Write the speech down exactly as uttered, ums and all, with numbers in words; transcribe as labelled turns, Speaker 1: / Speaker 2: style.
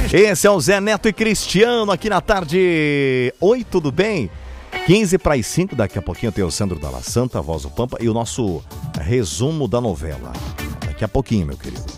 Speaker 1: Esse é o Zé Neto e Cristiano aqui na tarde. Oi, tudo bem? quinze para as cinco, daqui a pouquinho tem o Sandro Dalla Santa, a voz do Pampa, e o nosso resumo da novela. Daqui a pouquinho, meu querido.